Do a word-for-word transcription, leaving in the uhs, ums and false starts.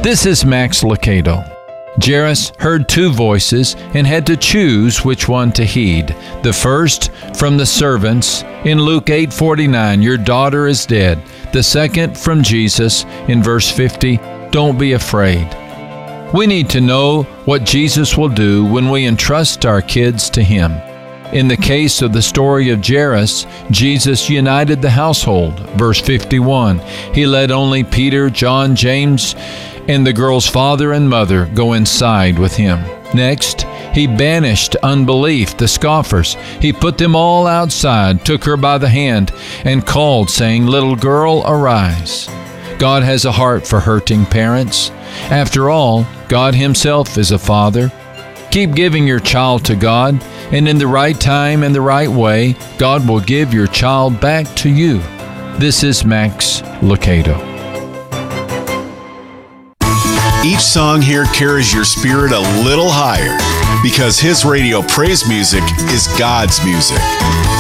This is Max Lucado. Jairus heard two voices and had to choose which one to heed. The first, from the servants, in Luke eight forty-nine, your daughter is dead. The second, from Jesus, in verse fifty, don't be afraid. We need to know what Jesus will do when we entrust our kids to Him. In the case of the story of Jairus, Jesus united the household. Verse fifty-one, He let only Peter, John, James, and the girl's father and mother go inside with Him. Next, He banished unbelief, the scoffers. He put them all outside, took her by the hand, and called, saying, little girl, arise. God has a heart for hurting parents. After all, God Himself is a father. Keep giving your child to God, and in the right time and the right way, God will give your child back to you. This is Max Lucado. Each song here carries your spirit a little higher because his radio praise music is God's music.